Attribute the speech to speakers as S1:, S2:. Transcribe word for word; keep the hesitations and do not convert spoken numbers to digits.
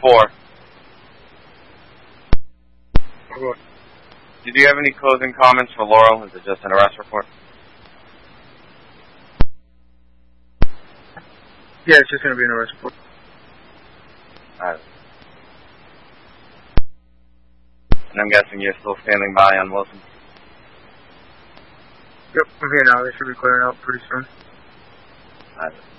S1: four.
S2: Four.
S1: Did you have any closing comments for Laurel? Is it just an arrest report?
S2: Yeah, it's just going to be an arrest report.
S1: Alright. And I'm guessing you're still standing by on Wilson?
S2: Yep, I'm here now. They should be clearing out pretty soon.
S1: Alright.